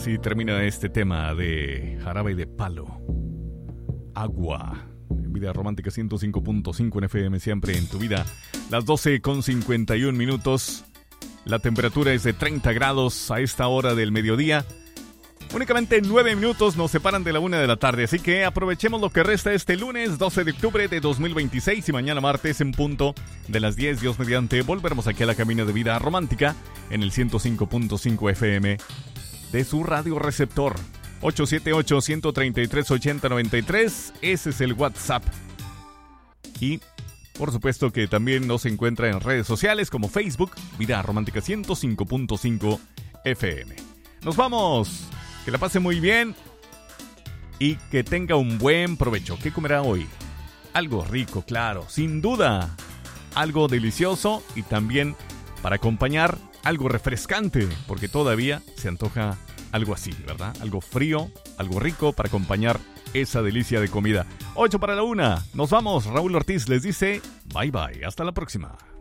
Así termina este tema de Jarabe de Palo. Agua. En Vida Romántica 105.5 en FM, siempre en tu vida. Las 12:51. La temperatura es de 30 grados a esta hora del mediodía. Únicamente 9 minutos nos separan de la 1 de la tarde, así que aprovechemos lo que resta este lunes 12 de octubre de 2026 y mañana martes en punto de las 10, Dios mediante, volveremos aquí a la cabina de Vida Romántica en el 105.5 FM de su radio receptor. 878-133-8093, ese es el WhatsApp. Y por supuesto que también nos encuentra en redes sociales como Facebook, Vida Romántica 105.5 FM. Nos vamos. Que la pase muy bien y que tenga un buen provecho. ¿Qué comerá hoy? Algo rico, claro, sin duda. Algo delicioso y también para acompañar algo refrescante, porque todavía se antoja algo así, ¿verdad? Algo frío, algo rico para acompañar esa delicia de comida. 8 para la 1. Nos vamos. Raúl Ortiz les dice bye bye. Hasta la próxima.